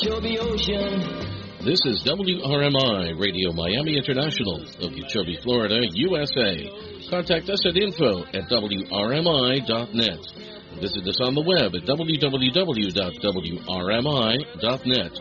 Okeechobee Ocean. This is WRMI Radio Miami International, Okeechobee, Florida, USA. Contact us at info@wrmi.net. Visit us on the web at www.wrmi.net.